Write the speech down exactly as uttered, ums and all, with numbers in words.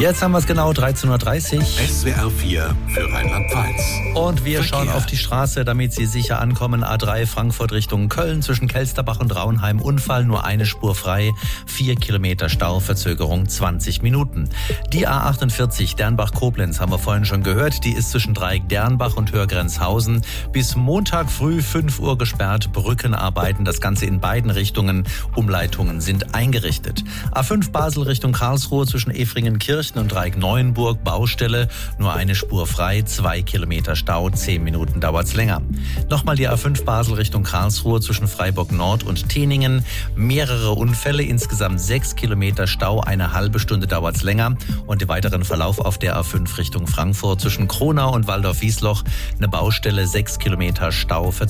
Jetzt haben wir es genau, dreizehn Uhr dreißig. S W R vier für Rheinland-Pfalz. Und wir Verkehr. schauen auf die Straße, damit Sie sicher ankommen. A drei Frankfurt Richtung Köln, zwischen Kelsterbach und Raunheim. Unfall, nur eine Spur frei. Vier Kilometer Stau, Verzögerung zwanzig Minuten. Die A achtundvierzig Dernbach-Koblenz haben wir vorhin schon gehört. Die ist zwischen Dreieck Dernbach und Hörgrenzhausen bis Montag früh fünf Uhr gesperrt. Brückenarbeiten, das Ganze in beiden Richtungen. Umleitungen sind eingerichtet. A fünf Basel Richtung Karlsruhe zwischen Efringen-Kirchen und Dreieck Neuenburg, Baustelle, nur eine Spur frei, zwei Kilometer Stau, zehn Minuten dauert's länger. Nochmal die A fünf Basel Richtung Karlsruhe zwischen Freiburg Nord und Teningen, mehrere Unfälle, insgesamt sechs Kilometer Stau, eine halbe Stunde dauert's länger und den weiteren Verlauf auf der A fünf Richtung Frankfurt zwischen Kronau und Waldorf-Wiesloch, eine Baustelle, sechs Kilometer Stau, Verzögerung